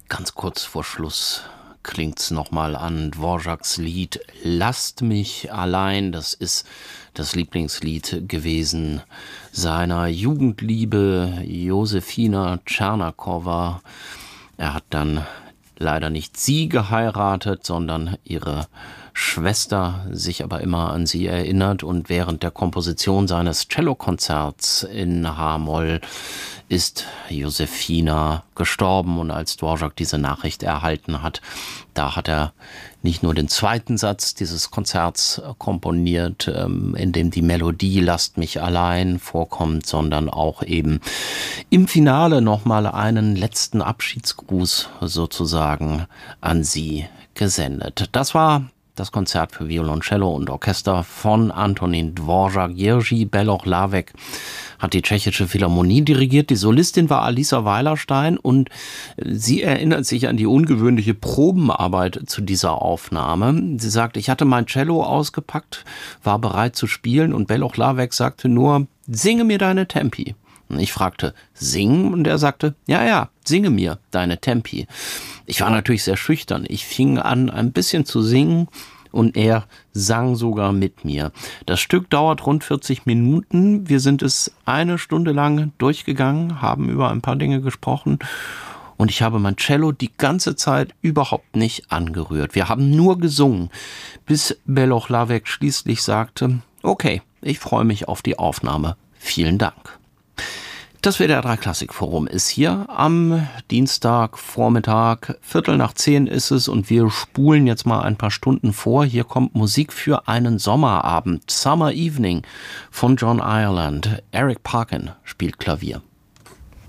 Ganz kurz vor Schluss klingt's nochmal an. Dvořáks Lied Lasst mich allein. Das ist das Lieblingslied gewesen seiner Jugendliebe Josefina Černochová. Er hat dann leider nicht sie geheiratet, sondern ihre Schwester, sich aber immer an sie erinnert, und während der Komposition seines Cellokonzerts in H-Moll ist Josefina gestorben, und als Dvořák diese Nachricht erhalten hat, da hat er nicht nur den zweiten Satz dieses Konzerts komponiert, in dem die Melodie Lasst mich allein vorkommt, sondern auch eben im Finale nochmal einen letzten Abschiedsgruß sozusagen an sie gesendet. Das war das Konzert für Violoncello und Orchester von Antonín Dvořák. Jiří Belohlávek hat die Tschechische Philharmonie dirigiert. Die Solistin war Alisa Weilerstein, und sie erinnert sich an die ungewöhnliche Probenarbeit zu dieser Aufnahme. Sie sagt, ich hatte mein Cello ausgepackt, war bereit zu spielen, und Belohlávek sagte nur, singe mir deine Tempi. Und ich fragte, singen? Und er sagte, ja, singe mir deine Tempi. Ich war natürlich sehr schüchtern. Ich fing an, ein bisschen zu singen, und er sang sogar mit mir. Das Stück dauert rund 40 Minuten. Wir sind es eine Stunde lang durchgegangen, haben über ein paar Dinge gesprochen, und ich habe mein Cello die ganze Zeit überhaupt nicht angerührt. Wir haben nur gesungen, bis Belohlávek schließlich sagte, okay, ich freue mich auf die Aufnahme. Vielen Dank. Das WDR 3 Klassikforum ist hier am Dienstagvormittag, 9:15 ist es, und wir spulen jetzt mal ein paar Stunden vor. Hier kommt Musik für einen Sommerabend, Summer Evening von John Ireland. Eric Parkin spielt Klavier.